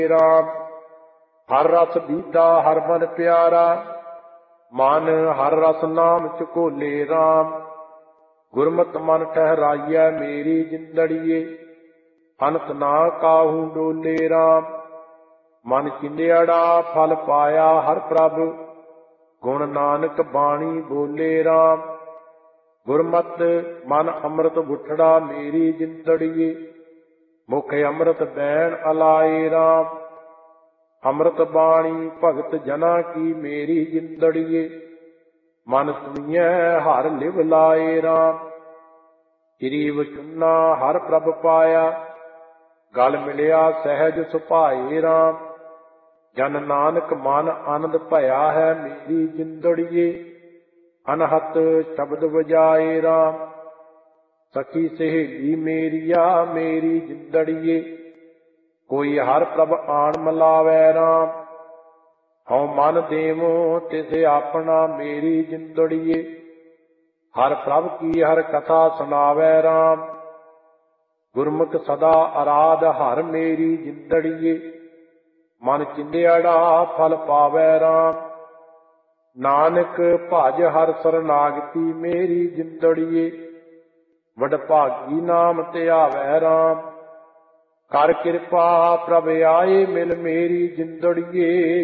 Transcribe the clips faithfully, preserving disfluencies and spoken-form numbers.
ਰਾਮ। ਹਰ ਰਸ ਬੀਧਾ ਹਰ ਮਨ ਪਿਆਰਾ, ਮਨ ਹਰ ਰਸ ਨਾਮ ਝਕੋਲੇ ਰਾਮ। ਗੁਰਮਤਿ ਮਨ ਠਹਿਰਾਈਐ ਮੇਰੀ ਜਿੰਦੜੀਏ, ਅਨੰਤ ਨਾ ਕਾਹੂ ਡੋਲੇ ਰਾਮ। ਮਨ ਚਿੰਦਿਆੜਾ ਫਲ ਪਾਇਆ ਹਰ ਪ੍ਰਭ, ਗੁਣ ਨਾਨਕ ਬਾਣੀ ਬੋਲੇ ਰਾਮ। ਗੁਰਮਤਿ ਮਨ ਅੰਮ੍ਰਿਤ ਗੁਠੜਾ ਮੇਰੀ ਜਿੰਦੜੀਏ, ਮੁਖ ਅੰਮ੍ਰਿਤ ਬੈਣ ਅਲਾਏ ਰਾਮ। ਅੰਮ੍ਰਿਤ ਬਾਣੀ ਭਗਤ ਜਨਾ ਕੀ ਮੇਰੀ ਜਿੰਦੜੀਏ, ਮਨ ਸੁਣੀਐ ਹਰ ਲਿਵ ਲਾਏ ਰਾਮ। ਗਰੀਬ ਚੁੰਨਾ ਹਰ ਪ੍ਰਭ ਪਾਇਆ, ਗਲ ਮਿਲਿਆ ਸਹਿਜ ਸੁਭਾਏ ਰਾਮ। ਜਨ ਨਾਨਕ ਮਨ ਆਨੰਦ ਭਇਆ ਹੈ ਮੇਰੀ ਜਿੰਦੜੀਏ, ਅਨਹਤ ਸ਼ਬਦ ਵਜਾਏ ਰਾਮ। ਸਖੀ ਸਹੇਲੀ ਮੇਰੀਆ ਮੇਰੀ ਜਿੰਦੜੀਏ, ਕੋਈ ਹਰ ਪ੍ਰਭ ਆਣ ਮਿਲਾਵੈ ਰਾਮ। ਹਉ ਮਨ ਦੇਵੋ ਤਿਸ ਆਪਣਾ ਮੇਰੀ ਜਿੰਦੜੀਏ, ਹਰ ਪ੍ਰਭ ਕੀ ਹਰ ਕਥਾ ਸੁਣਾਵੈ ਰਾਮ। ਗੁਰਮੁਖ ਸਦਾ ਅਰਾਧ ਹਰ ਮੇਰੀ ਜਿੰਦੜੀਏ, ਮਨ ਚਿੰਦਿਆੜਾ ਫਲ ਪਾਵੈ ਰਾਮ। ਨਾਨਕ ਭਜ ਹਰ ਸਰਨਾਗਤੀ ਮੇਰੀ ਜਿੰਦੜੀਏ, ਵਡਭਾਗੀ ਨਾਮ ਧਿਆਵੈ ਰਾਮ। ਕਰ ਕਿਰਪਾ ਪ੍ਰਭ ਆਏ ਮਿਲ ਮੇਰੀ ਜਿੰਦੜੀਏ,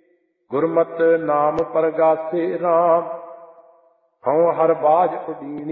ਗੁਰਮਤਿ ਨਾਮ ਪਰਗਾਸੇ ਰਾਮ। ਹਉ ਹਰ ਬਾਝ ਉਡੀਣੀ